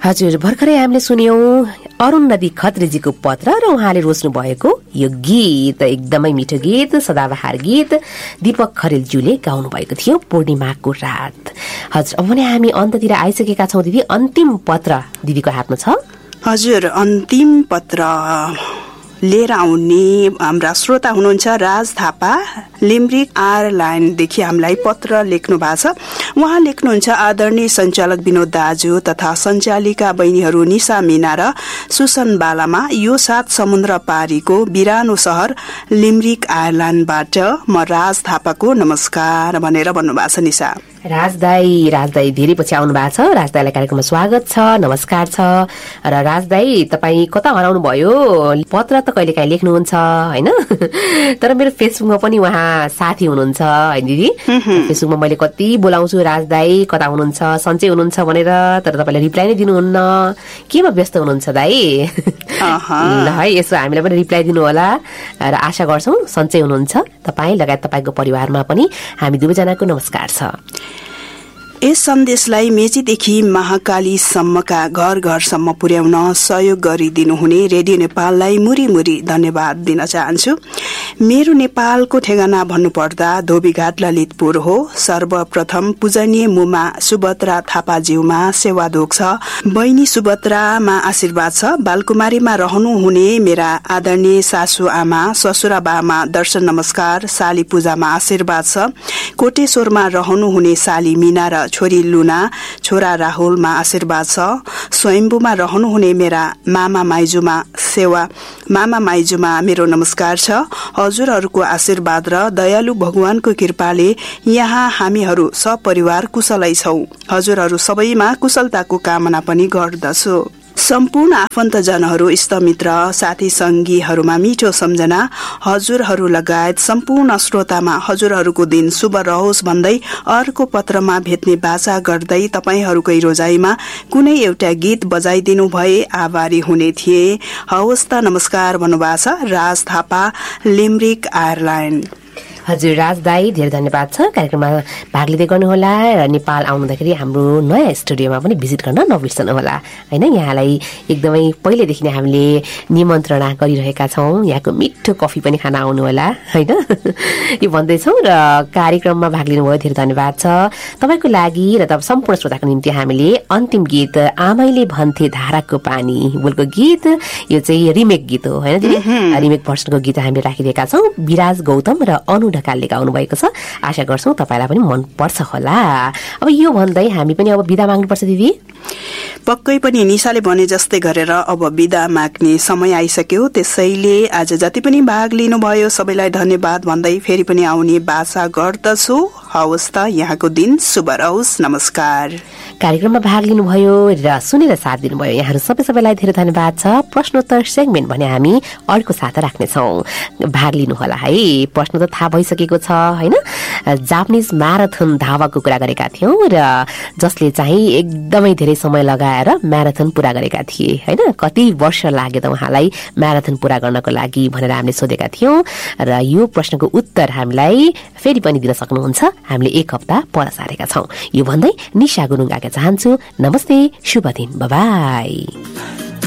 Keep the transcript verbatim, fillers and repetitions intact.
हजुर, भर्खरै हामीले सुन्यौं अरुण नदी खत्रीजीको पत्र र उहाँले रोज्नु भएको यो गीत, एकदमै मिठो गीत, सदाबहार गीत दीपक खरेलज्यूले गाउनु भएको थियो पूर्णिमाको रात। हजुर, अब भने हामी अन्ततिर आइसकेका छौं दिदी। अन्तिम पत्र दिदीको हातमा छ। हजुर, अन्तिम पत्र लिएर आउने हाम्रा श्रोता हुनुहुन्छ राज थापा, लिम्रिक आयरल्यान्डदेखि हामीलाई पत्र लेख्नु भएको छ। उहाँ लेख्नुहुन्छ, आदरणीय सञ्चालक विनोद दाजु तथा सञ्चालिका बहिनीहरू निशा मीना र सुसन बालामा, यो सात समुद्र पारीको बिरानो शहर लिम्रिक आयरल्यान्डबाट म राज थापाको नमस्कार भनेर भन्नुभएको छ। निशा राजदाई राजदाई धेरै पछि आउनु भएको छ। राजदाईलाई कार्यक्रममा स्वागत छ, नमस्कार छ। र राजदाई तपाईँ कता हराउनु भयो? पत्र त कहिलेकाहीँ लेख्नुहुन्छ होइन, तर मेरो फेसबुकमा पनि उहाँ साथी हुनुहुन्छ है दिदी। फेसबुकमा मैले कति बोलाउँछु राजदाई कता हुनुहुन्छ, सन्चै हुनुहुन्छ भनेर, तर तपाईँले रिप्लाई नै दिनुहुन्न। केमा व्यस्त हुनुहुन्छ दाई? ल है, यसो हामीलाई पनि रिप्लाई दिनु होला र आशा गर्छौँ सन्चै हुनुहुन्छ। तपाईँ लगायत तपाईँको परिवारमा पनि हामी दुवैजनाको नमस्कार छ। यस सन्देशलाई मेचीदेखि महाकालीसम्मका घर घरसम्म पुर्याउन सहयोग गरिदिनुहुने रेडियो नेपाललाई मुरी मुरी धन्यवाद दिन चाहन्छु। मेरो नेपालको ठेगाना भन्नुपर्दा धोबीघाट ललितपुर हो। सर्वप्रथम पूजनीय मुमा सुभद्रा थापाज्यूमा सेवाधोक छ, बहिनी सुभद्रामा आशीर्वाद छ। बालकुमारीमा रहनुहुने मेरा आदरणीय सासू आमा, ससुराबामा दर्शन नमस्कार, साली पूजामा आशीर्वाद छ। कोटेश्वरमा रहनुहुने साली मीना र छोरी लुना, छोरा राहुलमा आशीर्वाद छ। स्वयम्भूमा रहनुहुने मेरा मामा माइजूमा सेवा मामा माइजूमा मेरो नमस्कार छ। हजुरहरूको आशीर्वाद र दयालु भगवानको कृपाले यहाँ हामीहरू सपरिवार कुशलै छौं। हजुरहरू सबैमा कुशलताको कामना पनि गर्दछु। सम्पूर्ण आफन्तजनहरू, इष्टमित्र, साथी संगीहरूमा मिठो सम्झना। हजुरहरू लगायत सम्पूर्ण श्रोतामा हजुरहरूको दिन शुभ रहोस् भन्दै अर्को पत्रमा भेट्ने बाचा गर्दै तपाईहरूकै रोजाइमा कुनै एउटा गीत बजाइदिनु भए आभारी हुने थिए। हवस् त, नमस्कार भन्नुभएको छ राज थापा, लिम्रिक आयरल्यान्ड। हजुर राजदाई धेरै धन्यवाद छ। कार्यक्रममा भाग लिँदै गर्नुहोला र नेपाल आउनुहुँदाखेरि हाम्रो नयाँ स्टुडियोमा पनि भिजिट गर्न नबिर्सनुहोला होइन। यहाँलाई एकदमै पहिलेदेखि नै हामीले निमन्त्रणा गरिरहेका छौँ। यहाँको मिठो कफी पनि खान आउनुहोला होइन, यो भन्दैछौँ। र कार्यक्रममा भाग लिनुभयो धेरै धन्यवाद छ तपाईँको लागि र तब सम्पूर्ण श्रोताको निम्ति हामीले अन्तिम गीत आमैले भन्थे धाराको पानी बोलको गीत, यो चाहिँ रिमेक गीत हो होइन दिदी। रिमेक भर्सनको गीत हामीले राखिदिएका छौँ। विराज गौतम र अनु ढकालले गाउनु भएको छ। आशा गर्छौँ तपाईँलाई पनि मन पर्छ होला। अब यो भन्दै हामी पनि अब बिदा माग्नुपर्छ दिदी। पक्कै पनि निशाले भने जस्तै गरेर अब बिदा माग्ने समय आइसक्यो। त्यसैले आज जति पनि भाग लिनुभयो सबैलाई धन्यवाद भन्दै फेरि पनि आउने बाचा गर्दछु। हवस् त, यहाँको दिन शुभ रहोस्। नमस्कार। कार्यक्रममा भाग लिनुभयो र सुनेर साथ दिनुभयो यहाँहरू सबै सबैलाई धेरै धन्यवाद छ। प्रश्नोत्तर सेगमेन्ट भने हामी अर्को साता राख्नेछौँ, भाग लिनुहोला है। प्रश्न त थाहा भइसकेको छ होइन। जापानिज म्याराथन धावकको कुरा गरेका थियौँ र जसले चाहिँ एकदमै धेरै समय लगाएर म्याराथन पूरा गरेका थिए होइन। कति वर्ष लाग्यो त उहाँलाई म्याराथन पूरा गर्नको लागि भनेर हामीले सोधेका थियौँ र यो प्रश्नको उत्तर हामीलाई फेरि पनि दिन सक्नुहुन्छ। हामीले एक हप्ता पर सारेका छौँ। यो भन्दै निशा गुरुङ आज्ञा चाहन्छु। नमस्ते, शुभ दिन, बाइ बाइ।